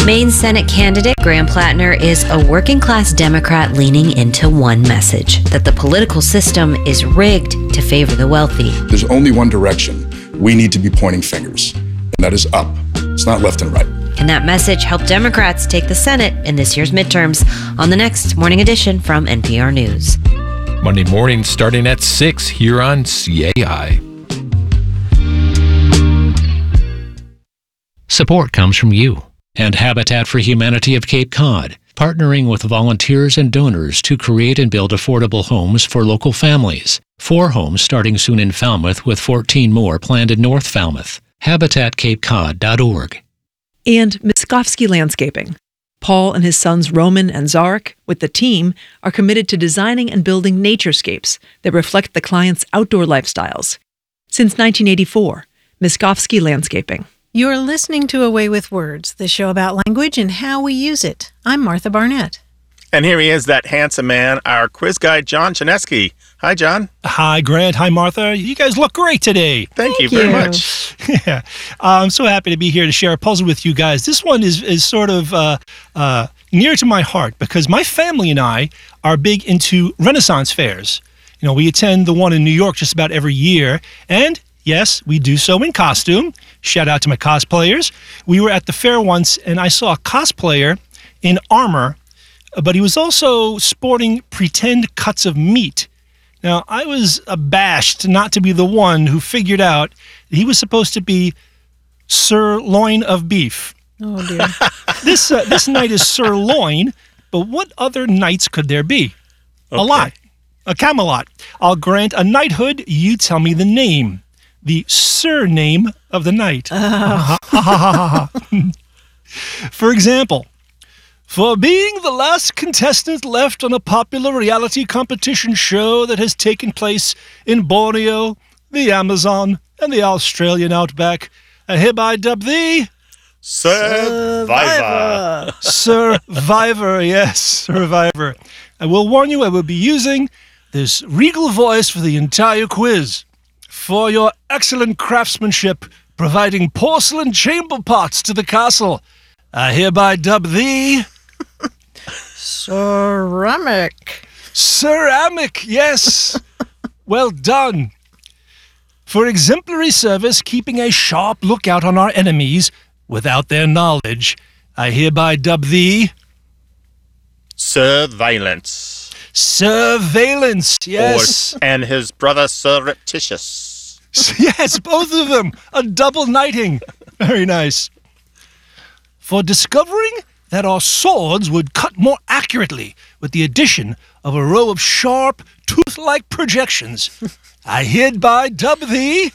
Maine Senate candidate Graham Plattner is a working-class Democrat leaning into one message, that the political system is rigged to favor the wealthy. There's only one direction. We need to be pointing fingers, and that is up. It's not left and right. Can that message help Democrats take the Senate in this year's midterms? On the next Morning Edition from NPR News. Monday morning starting at 6 here on CAI. Support comes from you and Habitat for Humanity of Cape Cod, partnering with volunteers and donors to create and build affordable homes for local families. 4 homes starting soon in Falmouth, with 14 more planned in North Falmouth. HabitatCapeCod.org. And Miskovsky Landscaping. Paul and his sons Roman and Zarek, with the team, are committed to designing and building naturescapes that reflect the client's outdoor lifestyles. Since 1984, Miskovsky Landscaping. You're listening to A Way with Words, the show about language and how we use it. I'm Martha Barnett. And here he is, that handsome man, our quiz guy, John Chaneski. Hi, John. Hi, Grant. Hi, Martha. You guys look great today. Thank you very much. Yeah, I'm so happy to be here to share a puzzle with you guys. This one is sort of near to my heart because my family and I are big into Renaissance fairs. You know, we attend the one in New York just about every year, and yes, we do so in costume. Shout out to my cosplayers. We were at the fair once, and I saw a cosplayer in armor, but he was also sporting pretend cuts of meat. Now, I was abashed not to be the one who figured out that he was supposed to be sirloin of beef. Oh, dear. This knight is sirloin, but what other knights could there be? Okay. A lot. A Camelot. I'll grant a knighthood. You tell me the name. The surname of the knight. For example, for being the last contestant left on a popular reality competition show that has taken place in Borneo, the Amazon, and the Australian outback, I hereby dub thee Survivor. Survivor, yes, Survivor. I will warn you, I will be using this regal voice for the entire quiz. For your excellent craftsmanship, providing porcelain chamber pots to the castle, I hereby dub thee Ceramic. Ceramic, yes. Well done. For exemplary service, keeping a sharp lookout on our enemies without their knowledge, I hereby dub thee Surveillance. Surveillance, yes. And his brother Surreptitious. Yes, both of them. A double knighting. Very nice. For discovering that our swords would cut more accurately with the addition of a row of sharp, tooth-like projections, I hereby dub thee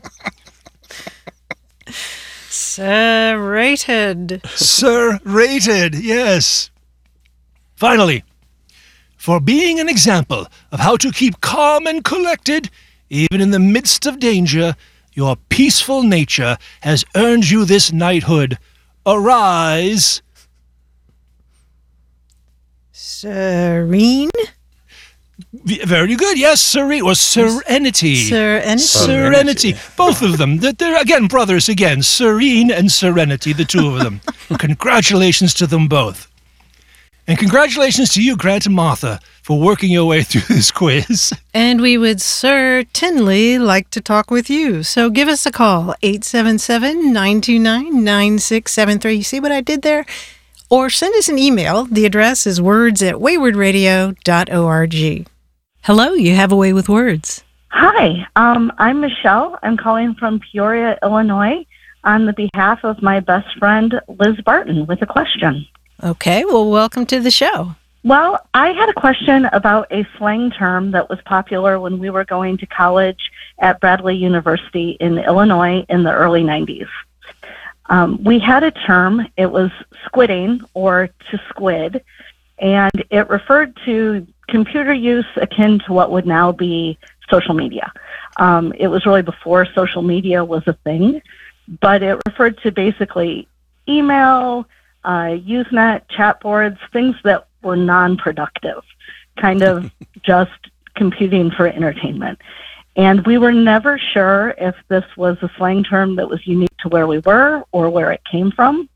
Serrated. Serrated, yes. Finally, for being an example of how to keep calm and collected, even in the midst of danger, your peaceful nature has earned you this knighthood. Arise. Serene? Very good. Yes, serene or serenity. Serenity. Both of them. They're again brothers again. Serene and Serenity, the two of them. Congratulations to them both. And congratulations to you, Grant and Martha, for working your way through this quiz. And we would certainly like to talk with you. So give us a call, 877-929-9673. See what I did there? Or send us an email. The address is words@waywardradio.org. Hello, you have a way with words. Hi, I'm Michelle. I'm calling from Peoria, Illinois, on the behalf of my best friend, Liz Barton, with a question. Okay, well, welcome to the show. Well, I had a question about a slang term that was popular when we were going to college at Bradley University in Illinois in the early 90s. We had a term, it was squidding or to squid, and it referred to computer use akin to what would now be social media. It was really before social media was a thing, but it referred to basically email, Usenet, chat boards, things that were non-productive, kind of just computing for entertainment. And we were never sure if this was a slang term that was unique to where we were or where it came from.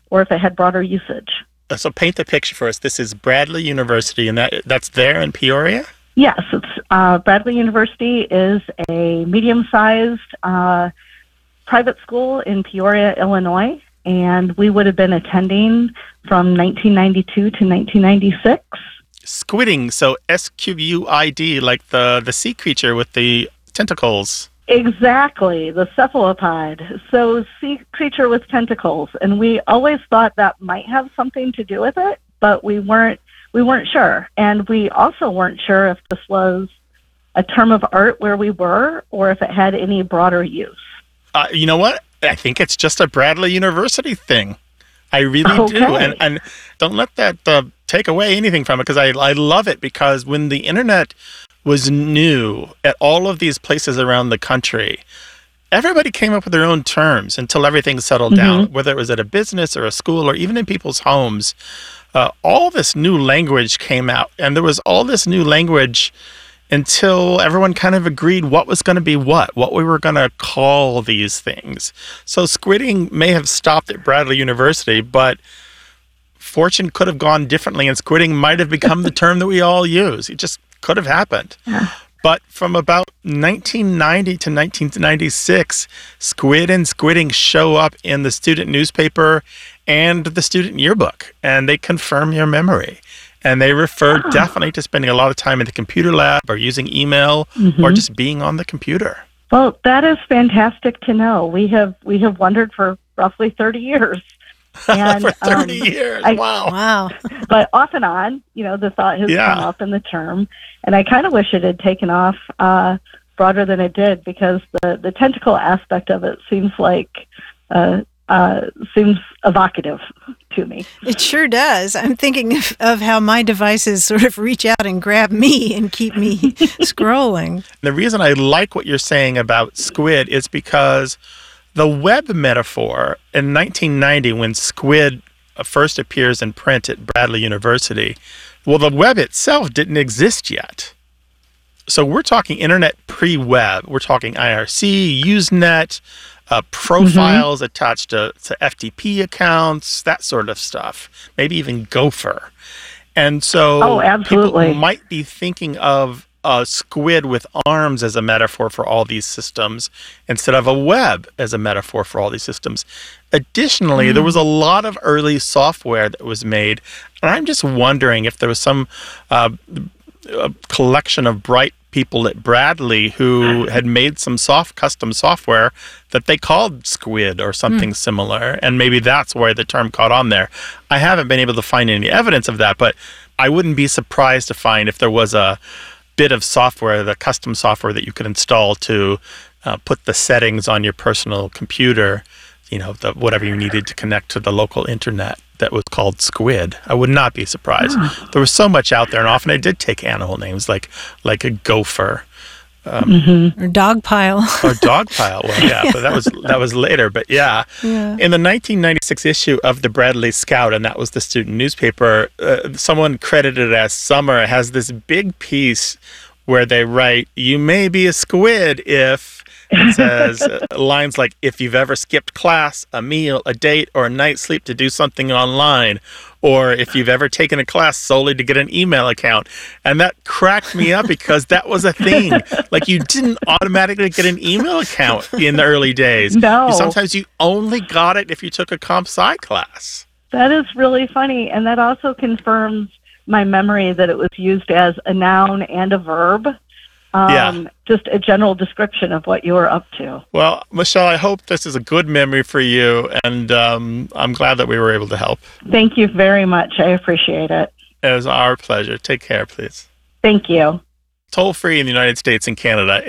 or if it had broader usage. So paint the picture for us. This is Bradley University, and that's there in Peoria? Yes, it's Bradley University is a medium-sized private school in Peoria, Illinois, and we would have been attending from 1992 to 1996. Squidding, so S-Q-U-I-D, like the sea creature with the tentacles. Exactly, the cephalopod. So sea creature with tentacles, and we always thought that might have something to do with it, but we weren't sure. And we also weren't sure if this was a term of art where we were or if it had any broader use. You know what? I think it's just a Bradley University thing. I really do. And don't let that take away anything from it, because I love it, because when the internet was new at all of these places around the country, everybody came up with their own terms until everything settled down, whether it was at a business or a school or even in people's homes. All this new language came out, and there was all this new language until everyone kind of agreed what was going to be what we were going to call these things. So squidding may have stopped at Bradley University, but fortune could have gone differently, and squidding might have become the term that we all use. It just could have happened. But from about 1990 to 1996, squid and squidding show up in the student newspaper and the student yearbook, and they confirm your memory. And they refer definitely to spending a lot of time in the computer lab or using email or just being on the computer. Well, that is fantastic to know. We have wondered for roughly 30 years. And, for 30 years, wow. But off and on, the thought has come up in the term. And I kind of wish it had taken off broader than it did, because the tentacle aspect of it seems seems evocative to me. It sure does. I'm thinking of how my devices sort of reach out and grab me and keep me scrolling. The reason I like what you're saying about squid is because the web metaphor in 1990, when squid first appears in print at Bradley University, well, the web itself didn't exist yet. So we're talking internet pre-web. We're talking IRC, Usenet, profiles attached to FTP accounts, that sort of stuff, maybe even Gopher. And so people might be thinking of a squid with arms as a metaphor for all these systems instead of a web as a metaphor for all these systems. Additionally, there was a lot of early software that was made, and I'm just wondering if there was some collection of bright people at Bradley who had made some custom software that they called Squid or something similar, and maybe that's where the term caught on there. I haven't been able to find any evidence of that, but I wouldn't be surprised to find if there was a bit of software, the custom software that you could install to put the settings on your personal computer, whatever you needed to connect to the local internet, that was called Squid. I would not be surprised. There was so much out there, and often I did take animal names like a gopher. Or dogpile. Or dogpile. Well, yeah, but that was later. But yeah. In the 1996 issue of the Bradley Scout, and that was the student newspaper, someone credited as Summer has this big piece where they write, "You may be a squid if..." It says lines like, "If you've ever skipped class, a meal, a date, or a night's sleep to do something online," or "if you've ever taken a class solely to get an email account." And that cracked me up, because that was a thing. Like, you didn't automatically get an email account in the early days. No. Sometimes you only got it if you took a comp sci class. That is really funny. And that also confirms my memory that it was used as a noun and a verb. Just a general description of what you were up to. Well, Michelle, I hope this is a good memory for you, and I'm glad that we were able to help. Thank you very much. I appreciate it. It was our pleasure. Take care, please. Thank you. Toll free in the United States and Canada,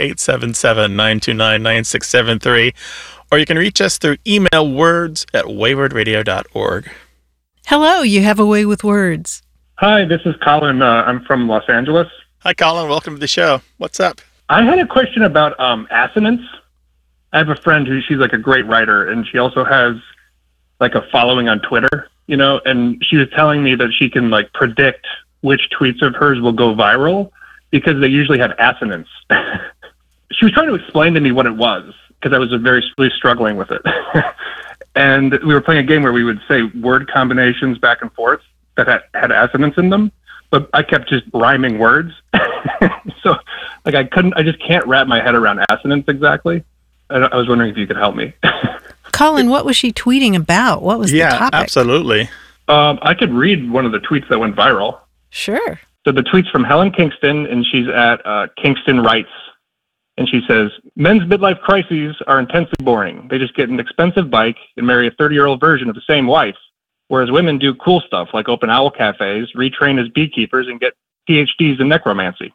877-929-9673, or you can reach us through email words@waywardradio.org. Hello, you have a way with words. Hi, this is Colin. I'm from Los Angeles. Hi, Colin. Welcome to the show. What's up? I had a question about assonance. I have a friend she's like a great writer, and she also has like a following on Twitter, and she was telling me that she can like predict which tweets of hers will go viral because they usually have assonance. She was trying to explain to me what it was, because I was really struggling with it. And we were playing a game where we would say word combinations back and forth that had assonants in them, but I kept just rhyming words. So like I just can't wrap my head around assonants exactly. I was wondering if you could help me. Colin, what was she tweeting about? What was the topic? Yeah, absolutely. I could read one of the tweets that went viral. Sure. So the tweet's from Helen Kingston, and she's at Kingston Writes. And she says, men's midlife crises are intensely boring. They just get an expensive bike and marry a 30-year-old version of the same wife, whereas women do cool stuff like open owl cafes, retrain as beekeepers, and get PhDs in necromancy.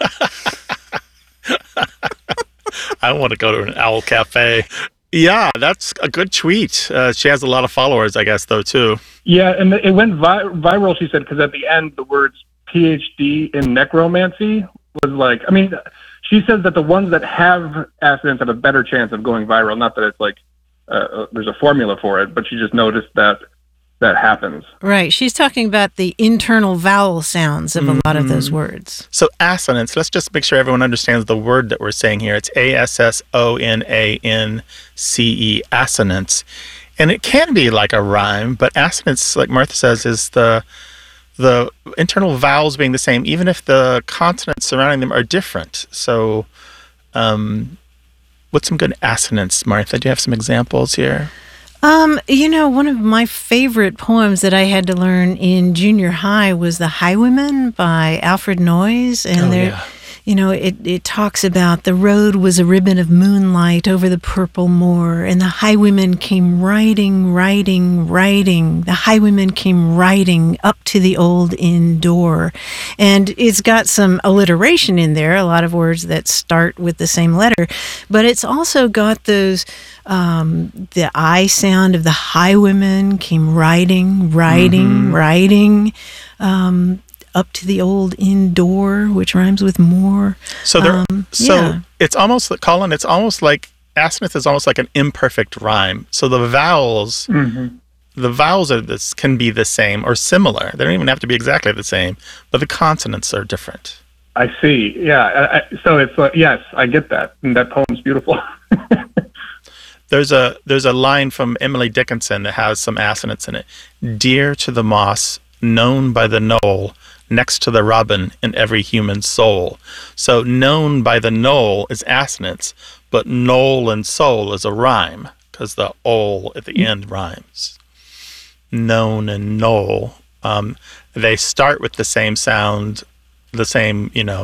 I want to go to an owl cafe. Yeah, that's a good tweet. She has a lot of followers, I guess, though, too. Yeah, and it went viral, she said, because at the end, the words PhD in necromancy was like, I mean, she says that the ones that have assonants have a better chance of going viral. Not that it's like there's a formula for it, but she just noticed that happens. Right. She's talking about the internal vowel sounds of a lot of those words. So assonance, let's just make sure everyone understands the word that we're saying here. It's ASSONANCE, assonance. And it can be like a rhyme, but assonance, like Martha says, is the internal vowels being the same, even if the consonants surrounding them are different. So what's some good assonance, Martha? Do you have some examples here? One of my favorite poems that I had to learn in junior high was The Highwayman by Alfred Noyes. And it talks about the road was a ribbon of moonlight over the purple moor, and the highwayman came riding, riding, riding. The highwayman came riding up to the old inn door. And it's got some alliteration in there, a lot of words that start with the same letter, but it's also got those the I sound of the highwayman came riding, riding, riding, up to the old inn door, which rhymes with more. So it's almost like, Colin, it's almost like assonance is almost like an imperfect rhyme. So the vowels, can be the same or similar. They don't even have to be exactly the same, but the consonants are different. I see. Yeah. So it's yes, I get that. And that poem's beautiful. There's a line from Emily Dickinson that has some assonance in it. Dear to the moss, known by the knoll, next to the robin in every human soul. So known by the knoll is assonance, but knoll and soul is a rhyme because the ol at the end rhymes. Known and knoll, they start with the same sound, the same, no,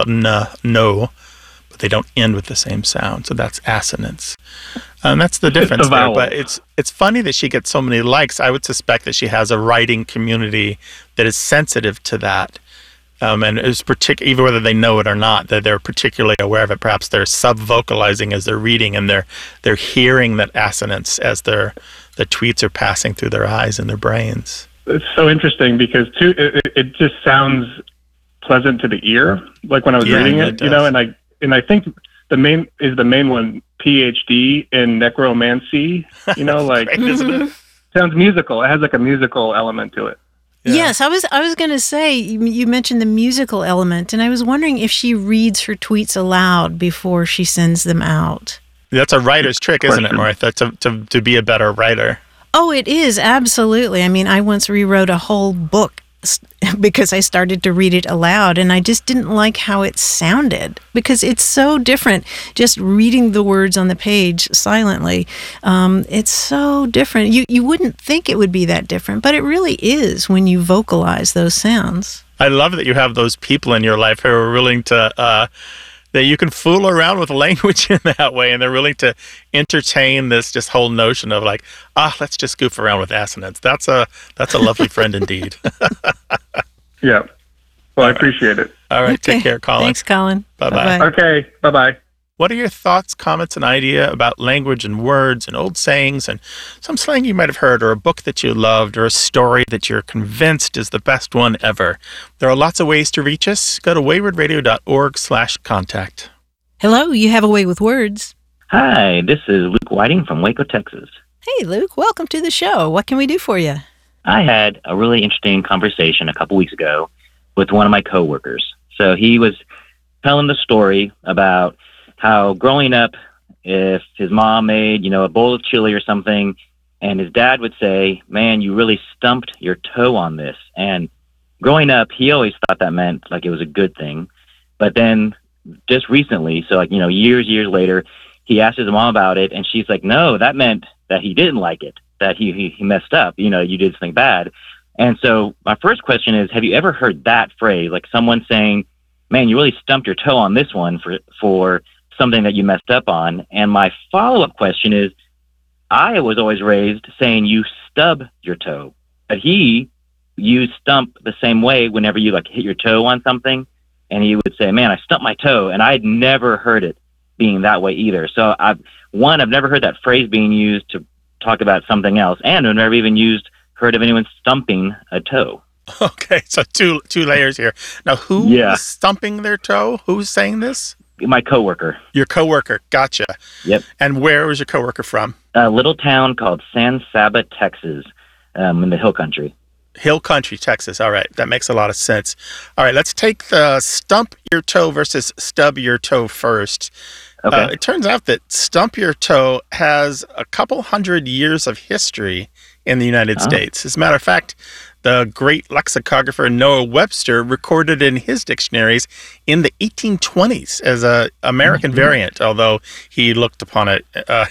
but they don't end with the same sound. So that's assonance. That's the difference there. But it's funny that she gets so many likes. I would suspect that she has a writing community that is sensitive to that. And is even whether they know it or not, that they're particularly aware of it. Perhaps they're sub-vocalizing as they're reading, and they're hearing that assonance as the tweets are passing through their eyes and their brains. It's so interesting because it just sounds pleasant to the ear. Like when I was reading it, and I think the main one PhD in necromancy. Great, isn't it? Sounds musical. It has like a musical element to it. Yeah. Yes, I was going to say, you mentioned the musical element, and I was wondering if she reads her tweets aloud before she sends them out. That's a writer's trick, isn't it, Martha, to be a better writer? Oh, it is, absolutely. I mean, I once rewrote a whole book because I started to read it aloud, and I just didn't like how it sounded because it's so different just reading the words on the page silently. It's so different. You wouldn't think it would be that different, but it really is when you vocalize those sounds. I love that you have those people in your life who are willing to that you can fool around with language in that way, and they're willing to entertain this just whole notion of like, let's just goof around with assonance. That's a lovely friend indeed. Yeah. Well, I appreciate it. All right. Okay. Take care, Colin. Thanks, Colin. Bye-bye. Okay. Bye-bye. What are your thoughts, comments, and idea about language and words and old sayings and some slang you might have heard, or a book that you loved, or a story that you're convinced is the best one ever? There are lots of ways to reach us. Go to waywardradio.org/contact. Hello, you have a way with words. Hi, this is Luke Whiting from Waco, Texas. Hey, Luke, welcome to the show. What can we do for you? I had a really interesting conversation a couple weeks ago with one of my coworkers. So he was telling the story about how growing up, if his mom made, a bowl of chili or something, And his dad would say, man, you really stumped your toe on this. And growing up, he always thought that meant like it was a good thing. But then just recently, so like, years later, he asked his mom about it, and she's like, no, that meant that he didn't like it, that he messed up, you did something bad. And so my first question is, have you ever heard that phrase, like someone saying, man, you really stumped your toe on this one for something that you messed up on? And my follow-up question is, I was always raised saying you stub your toe, but he used stump the same way whenever you like hit your toe on something, and he would say, man, I stumped my toe, and I had never heard it being that way either. So I've never heard that phrase being used to talk about something else, and I've never even heard of anyone stumping a toe. Okay, so two layers here. Now, who is stumping their toe? Who's saying this? My coworker. Your coworker, gotcha. Yep. And where was your coworker from? A little town called San Saba, Texas, in the Hill Country. Hill Country, Texas. All right, that makes a lot of sense. All right, let's take the stump your toe versus stub your toe first. Okay. It turns out that stump your toe has a couple hundred years of history in the United States. As a matter of fact, the great lexicographer Noah Webster recorded in his dictionaries in the 1820s as a American variant, although he looked upon it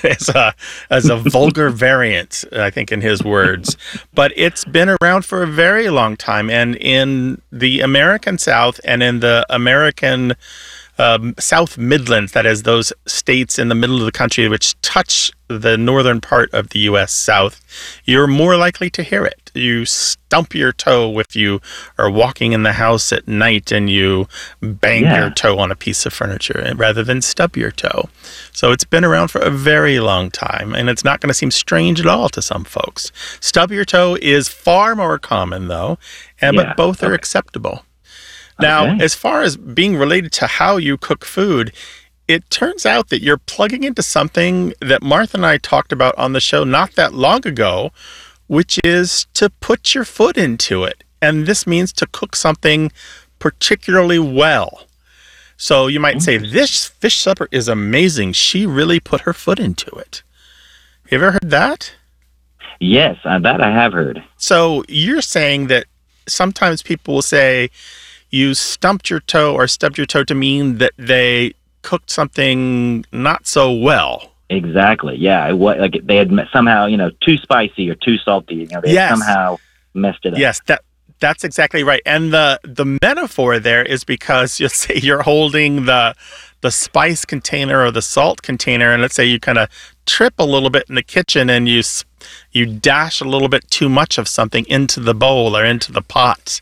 as a vulgar variant, I think, in his words. But it's been around for a very long time, and in the American South and in the American South Midlands, that is those states in the middle of the country which touch the northern part of the U.S. South, you're more likely to hear it. You stump your toe if you are walking in the house at night and you bang your toe on a piece of furniture rather than stub your toe. So it's been around for a very long time, and it's not going to seem strange at all to some folks. Stub your toe is far more common, though, but both are acceptable. Now, as far as being related to how you cook food, it turns out that you're plugging into something that Martha and I talked about on the show not that long ago, which is to put your foot into it. And this means to cook something particularly well. So you might say, this fish supper is amazing. She really put her foot into it. Have you ever heard that? Yes, that I have heard. So you're saying that sometimes people will say, you stumped your toe or stubbed your toe to mean that they cooked something not so well. Exactly. Yeah. Like they had somehow, too spicy or too salty. They had somehow messed it up. Yes, that's exactly right. And the metaphor there is because you'll say you're holding the spice container or the salt container, and let's say you kind of trip a little bit in the kitchen and you dash a little bit too much of something into the bowl or into the pot.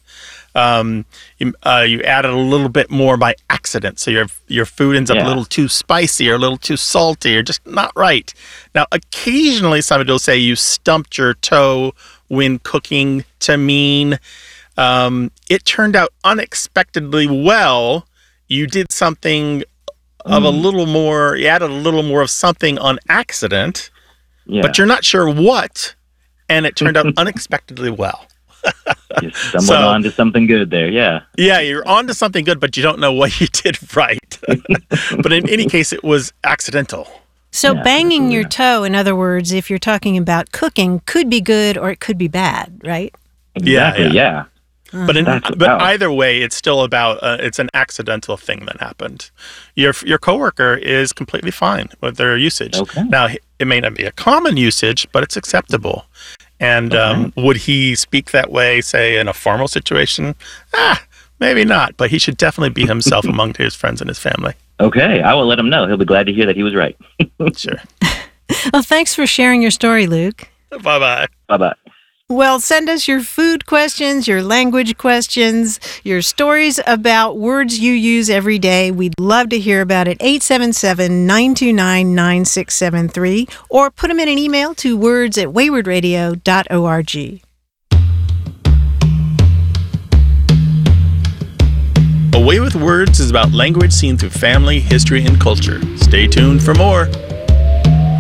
You added a little bit more by accident, so your food ends up a little too spicy or a little too salty or just not right. Now, occasionally somebody will say you stumped your toe when cooking to mean it turned out unexpectedly well. You did something of a little more, you added a little more of something on accident, but you're not sure what, and it turned out unexpectedly well. You stumbled onto something good there, yeah, you're onto something good, but you don't know what you did right. But in any case, it was accidental. So banging your toe, in other words, if you're talking about cooking, could be good or it could be bad, right? Exactly, yeah. But either way, it's still about it's an accidental thing that happened. Your coworker is completely fine with their usage. Okay. Now, it may not be a common usage, but it's acceptable. And would he speak that way, say, in a formal situation? Maybe not, but he should definitely be himself among his friends and his family. Okay, I will let him know. He'll be glad to hear that he was right. Sure. Well, thanks for sharing your story, Luke. Bye-bye. Bye-bye. Well, send us your food questions, your language questions, your stories about words you use every day. We'd love to hear about it. 877-929-9673, or put them in an email to words@waywardradio.org. A Way with Words is about language seen through family, history, and culture. Stay tuned for more.